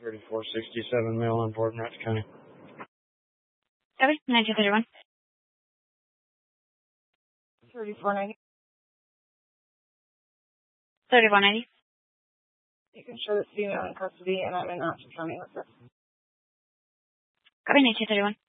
3467 male on board in Ratch County. Copy. 9231. 3490. 3190. Making sure that female in custody and I'm in Ratch County with this. Copy. 9231.